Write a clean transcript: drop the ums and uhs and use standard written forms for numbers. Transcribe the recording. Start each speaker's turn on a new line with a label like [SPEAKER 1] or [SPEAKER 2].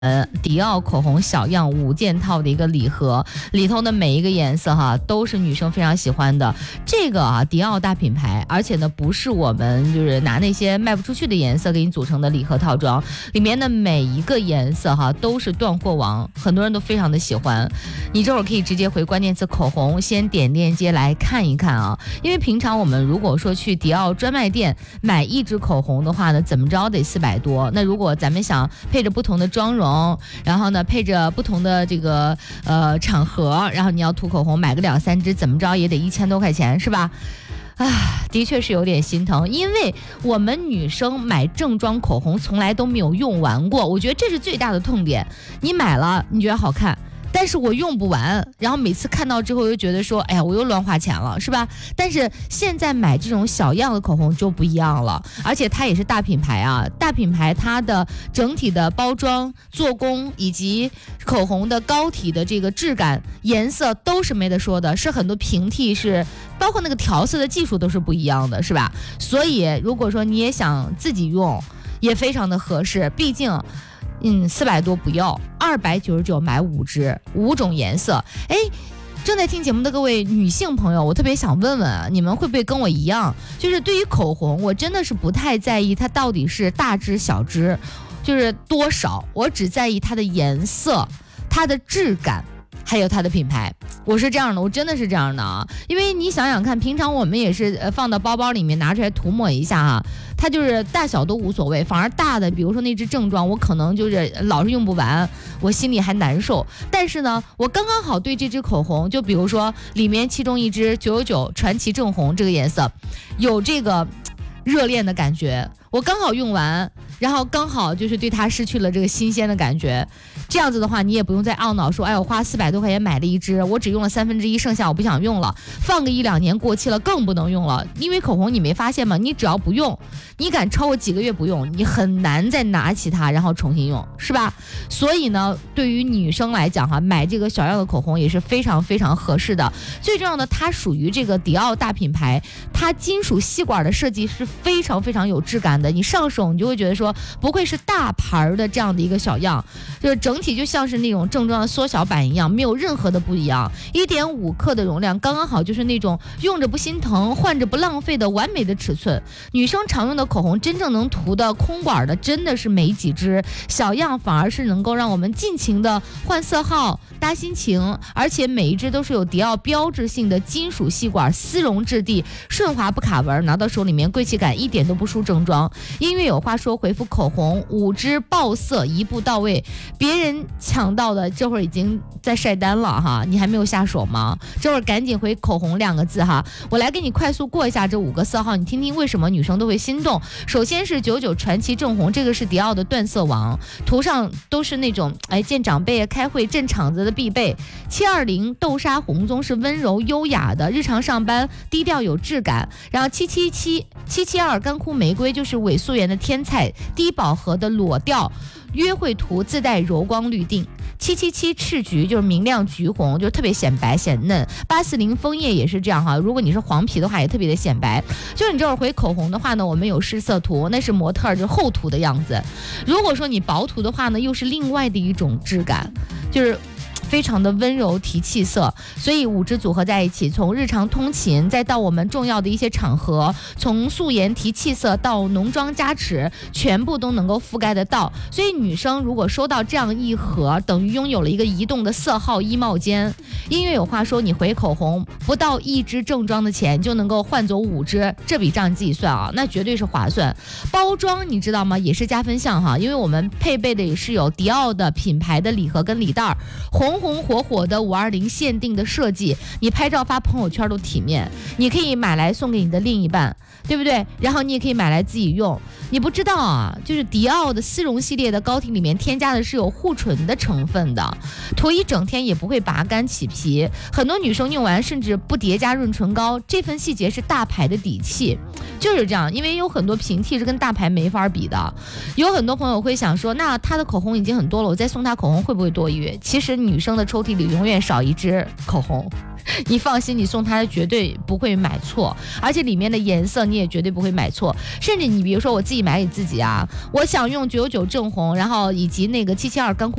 [SPEAKER 1] 迪奥口红小样5件套的一个礼盒，里头的每一个颜色都是女生非常喜欢的。这个迪奥大品牌，而且呢不是我们就是拿那些卖不出去的颜色给你组成的礼盒套装，里面的每一个颜色都是断货王，很多人都非常的喜欢。你这会儿可以直接回关键词口红，先点链接来看一看啊。因为平常我们如果说去迪奥专卖店买一支口红的话呢，怎么着得400多。那如果咱们想配着不同的妆容，然后呢配着不同的这个场合，然后你要涂口红，买个2-3支怎么着也得1000多块钱，是吧？的确是有点心疼，因为我们女生买正装口红从来都没有用完过，我觉得这是最大的痛点。你买了你觉得好看，但是我用不完，然后每次看到之后又觉得说，哎呀，我又乱花钱了，是吧？但是现在买这种小样的口红就不一样了，而且它也是大品牌啊，大品牌它的整体的包装、做工以及口红的膏体的这个质感、颜色都是没得说的，是很多平替是。包括那个调色的技术都是不一样的，是吧？所以如果说你也想自己用，也非常的合适，毕竟400多不要，299买5支，5种颜色。正在听节目的各位女性朋友，我特别想问问你们会不会跟我一样，就是对于口红我真的是不太在意它到底是大支小支就是多少，我只在意它的颜色、它的质感还有它的品牌。我是这样的，我真的是这样的啊！因为你想想看，平常我们也是放到包包里面拿出来涂抹一下它就是大小都无所谓，反而大的比如说那支正装我可能就是老是用不完，我心里还难受。但是呢我刚刚好对这支口红，就比如说里面其中一支999传奇正红这个颜色有这个热恋的感觉，我刚好用完，然后刚好就是对它失去了这个新鲜的感觉。这样子的话你也不用再懊恼说，哎，我花400多块钱买了一支，我只用了1/3，剩下我不想用了，放个1-2年过期了更不能用了。因为口红你没发现吗？你只要不用，你敢超过几个月不用，你很难再拿起它然后重新用，是吧？所以呢对于女生来讲买这个小样的口红也是非常非常合适的。最重要的，它属于这个迪奥大品牌，它金属吸管的设计是非常非常有质感的，你上手你就会觉得说不愧是大牌的这样的一个小样，就是整体就像是那种正装的缩小版一样，没有任何的不一样。1.5克的容量刚刚好，就是那种用着不心疼换着不浪费的完美的尺寸。女生常用的口红真正能涂的空管的真的是没几支，小样反而是能够让我们尽情的换色号搭心情，而且每一支都是有迪奥标志性的金属吸管，丝绒质地，顺滑不卡纹，拿到手里面贵气感一点都不输正装。音乐有话说回复口红5支爆色一步到位，别人抢到的这会儿已经在晒单了你还没有下手吗？这会儿赶紧回口红2个字我来给你快速过一下这5个色号，你听听为什么女生都会心动。首先是99传奇正红，这个是迪奥的断色王，涂上都是那种见长辈开会镇场子的必备。720豆沙红棕是温柔优雅的，日常上班低调有质感。然后772干枯玫瑰就是伪素颜的天菜，低饱和的裸调约会图自带柔光滤定。777赤橘就是明亮橘红，就特别显白显嫩。840枫叶也是这样如果你是黄皮的话也特别的显白。就是你这会儿回口红的话呢，我们有试色图，那是模特就是厚涂的样子。如果说你薄涂的话呢，又是另外的一种质感，就是非常的温柔提气色。所以5支组合在一起，从日常通勤再到我们重要的一些场合，从素颜提气色到浓妆加持，全部都能够覆盖得到。所以女生如果收到这样一盒，等于拥有了一个移动的色号衣帽间。音乐有话说，你回口红不到1支正装的钱就能够换走5支，这笔账自己算那绝对是划算。包装你知道吗？也是加分项因为我们配备的也是有迪奥的品牌的礼盒跟礼袋，红火火的520限定的设计，你拍照发朋友圈都体面。你可以买来送给你的另一半，对不对？然后你也可以买来自己用。你不知道就是迪奥的丝绒系列的膏体里面添加的是有护唇的成分的，涂一整天也不会拔干起皮。很多女生用完甚至不叠加润唇膏，这份细节是大牌的底气。就是这样，因为有很多平替是跟大牌没法比的。有很多朋友会想说，那她的口红已经很多了，我再送她口红会不会多余？其实女生生的抽屉里永远少一支口红。你放心，你送他绝对不会买错，而且里面的颜色你也绝对不会买错。甚至你比如说我自己买给自己啊，我想用99正红，然后以及那个772干